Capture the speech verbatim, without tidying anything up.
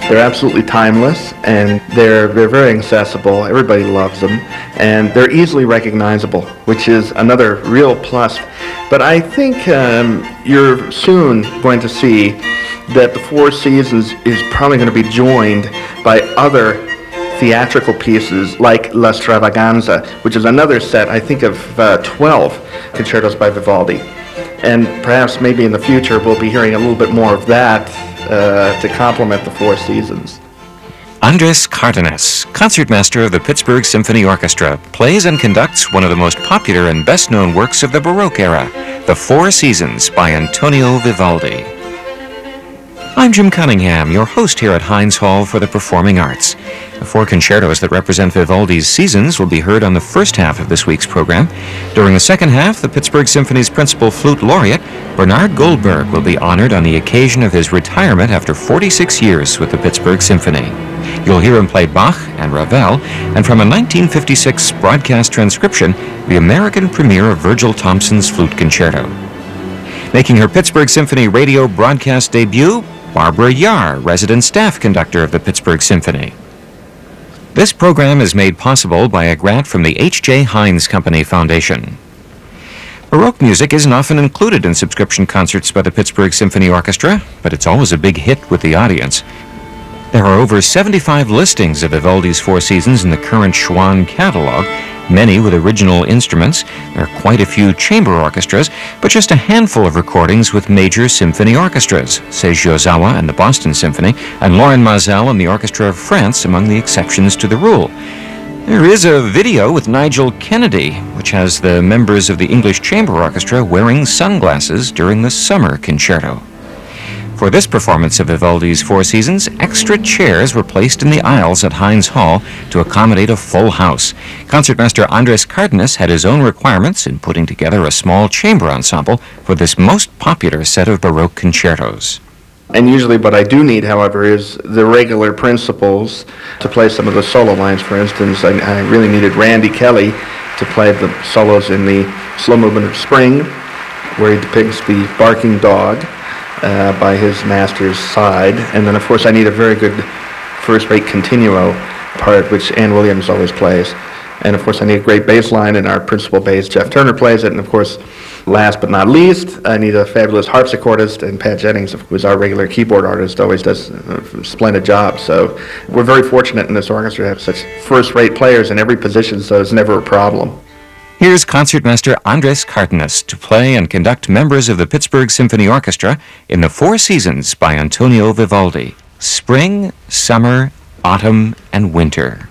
They're absolutely timeless, and they're they're very accessible. Everybody loves them, and they're easily recognizable, which is another real plus. But I think um, you're soon going to see that the Four Seasons is probably going to be joined by other theatrical pieces like La Stravaganza, which is another set, I think, of uh, twelve concertos by Vivaldi. And perhaps maybe in the future we'll be hearing a little bit more of that uh, to complement the Four Seasons. Andres Cardenas, concertmaster of the Pittsburgh Symphony Orchestra, plays and conducts one of the most popular and best-known works of the Baroque era, The Four Seasons by Antonio Vivaldi. I'm Jim Cunningham, your host here at Heinz Hall for the Performing Arts. The four concertos that represent Vivaldi's seasons will be heard on the first half of this week's program. During the second half, the Pittsburgh Symphony's principal flute laureate, Bernard Goldberg, will be honored on the occasion of his retirement after forty-six years with the Pittsburgh Symphony. You'll hear him play Bach and Ravel, and from a nineteen fifty-six broadcast transcription, the American premiere of Virgil Thompson's Flute Concerto. Making her Pittsburgh Symphony radio broadcast debut, Barbara Yar, resident staff conductor of the Pittsburgh Symphony. This program is made possible by a grant from the H J Heinz Company Foundation. Baroque music isn't often included in subscription concerts by the Pittsburgh Symphony Orchestra, but it's always a big hit with the audience. There are over seventy-five listings of Vivaldi's Four Seasons in the current Schwann catalog, many with original instruments. There are quite a few chamber orchestras, but just a handful of recordings with major symphony orchestras, Seiji Ozawa and the Boston Symphony, and Lorin Maazel and the Orchestra of France among the exceptions to the rule. There is a video with Nigel Kennedy, which has the members of the English Chamber Orchestra wearing sunglasses during the summer concerto. For this performance of Vivaldi's Four Seasons, extra chairs were placed in the aisles at Heinz Hall to accommodate a full house. Concertmaster Andres Cardenas had his own requirements in putting together a small chamber ensemble for this most popular set of Baroque concertos. And usually what I do need, however, is the regular principals to play some of the solo lines. For instance, I, I really needed Randy Kelly to play the solos in the slow movement of Spring, where he depicts the barking dog Uh, by his master's side. And then, of course, I need a very good first-rate continuo part, which Ann Williams always plays. And, of course, I need a great bass line, and our principal bass, Jeff Turner, plays it. And, of course, last but not least, I need a fabulous harpsichordist, and Pat Jennings, who is our regular keyboard artist, always does a splendid job. So we're very fortunate in this orchestra to have such first-rate players in every position, so it's never a problem. Here's Concertmaster Andres Cardenas to play and conduct members of the Pittsburgh Symphony Orchestra in The Four Seasons by Antonio Vivaldi, Spring, Summer, Autumn, and Winter.